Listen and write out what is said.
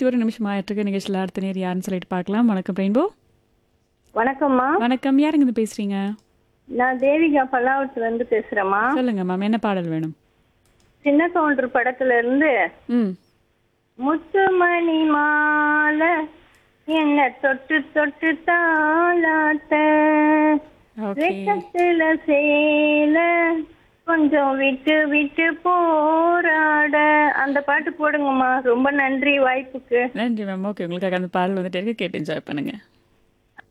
51 நிமிஷம் ஆயிட்டிருக்கு. நிகழ்ச்சியில அடுத்த நேர் யாருன்னு சொல்லிட்டு பார்க்கலாம். வணக்கம் ரெயின்போ. வணக்கம்மா. வணக்கம். யாருங்க இருந்து பேசுறீங்க? நான் தேவிகா பல்லாவரத்துல இருந்து பேசுறேம்மா. சொல்லுங்க மேம். என்ன பாடல் வேணும்? சின்ன கவுண்டர் படத்துல இருந்து ம். முத்துமணி மாலை என்ன தொட்டு தொட்டு தாளாட்ட ஓகே. வெக்கத்துல சேல கொஞ்சம் விட்டு விட்டு போராட அந்த பாட்டு போடுங்கம்மா. ரொம்ப நன்றி வாய்ப்புக்கு. நன்றி மேம். ஓகே. உங்களுக்காக அந்த பாடல் வந்துட்டு இருக்கு. கேட்டு என்ஜாய் பண்ணுங்க.